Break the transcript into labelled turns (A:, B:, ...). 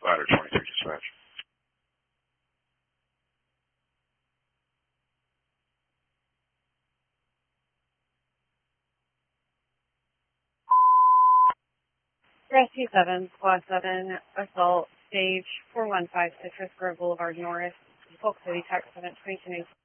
A: Ladder 23 dispatch.
B: Rescue 7, Squad 7, assault, stage 415 Citrus Grove Boulevard North, Polk City, Tax 7, 22